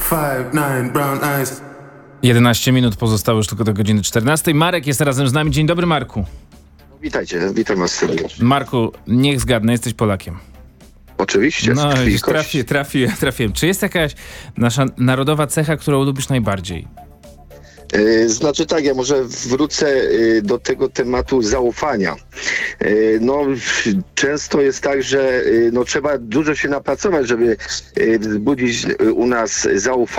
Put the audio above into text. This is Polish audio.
5'9", brown eyes. 11 minut pozostało już tylko do godziny 14. Marek jest razem z nami. Dzień dobry, Marku. Witajcie, witam was serdecznie. Marku, niech zgadnę, jesteś Polakiem. Oczywiście, No, z krwi i kości. trafiłem. Czy jest jakaś nasza narodowa cecha, którą lubisz najbardziej? Znaczy tak, ja może wrócę do tego tematu zaufania. No, często jest tak, że no, trzeba dużo się napracować, żeby wzbudzić u nas zaufanie.